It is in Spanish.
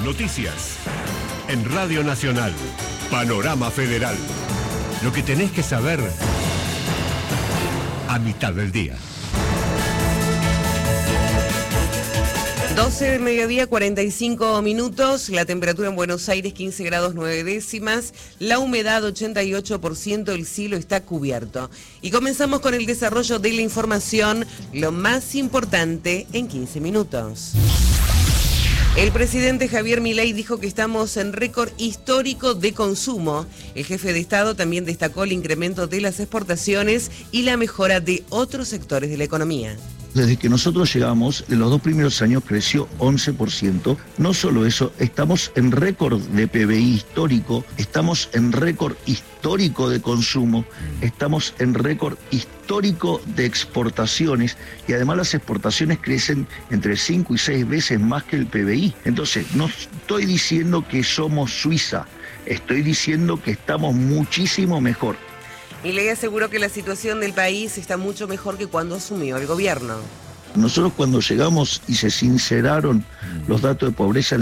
Noticias. En Radio Nacional. Panorama Federal. Lo que tenés que saber a mitad del día. 12 del mediodía, 45 minutos, la temperatura en Buenos Aires 15 grados 9 décimas, la humedad 88%, el cielo está cubierto. Y comenzamos con el desarrollo de la información, lo más importante en 15 minutos. El presidente Javier Milei dijo que estamos en récord histórico de consumo. El jefe de Estado también destacó el incremento de las exportaciones y la mejora de otros sectores de la economía. Desde que nosotros llegamos, en los 2 primeros años creció 11%. No solo eso, estamos en récord de PBI histórico, estamos en récord histórico de consumo, estamos en récord histórico de exportaciones y además las exportaciones crecen entre 5 y 6 veces más que el PBI. Entonces, no estoy diciendo que somos Suiza, estoy diciendo que estamos muchísimo mejor. Milei aseguró que la situación del país está mucho mejor que cuando asumió el gobierno. Nosotros cuando llegamos y se sinceraron los datos de pobreza